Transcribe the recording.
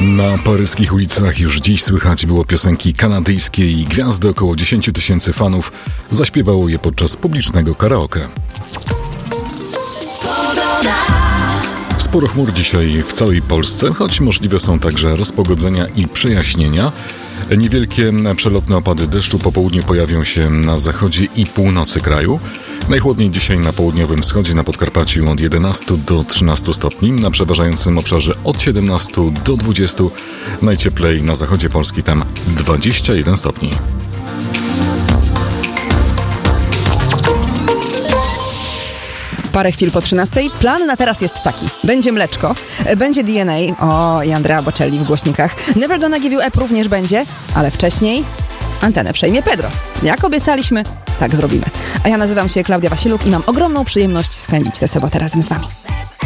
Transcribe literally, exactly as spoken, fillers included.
Na paryskich ulicach już dziś słychać było piosenki kanadyjskie i gwiazdy, około dziesięć tysięcy fanów zaśpiewało je podczas publicznego karaoke. Sporo chmur dzisiaj w całej Polsce, choć możliwe są także rozpogodzenia i przejaśnienia. Niewielkie przelotne opady deszczu po południu pojawią się na zachodzie i północy kraju. Najchłodniej dzisiaj na południowym wschodzie, na Podkarpaciu od jedenastu do trzynastu stopni, na przeważającym obszarze od siedemnastu do dwudziestu, najcieplej na zachodzie Polski, tam dwadzieścia jeden stopni. Parę chwil po trzynastej. Plan na teraz jest taki. Będzie mleczko, będzie D N A, o, i Andrea Bocelli w głośnikach. Never Gonna Give You Up również będzie, ale wcześniej antenę przejmie Pedro. Jak obiecaliśmy, tak zrobimy. A ja nazywam się Klaudia Wasiluk i mam ogromną przyjemność spędzić tę sobotę razem z wami.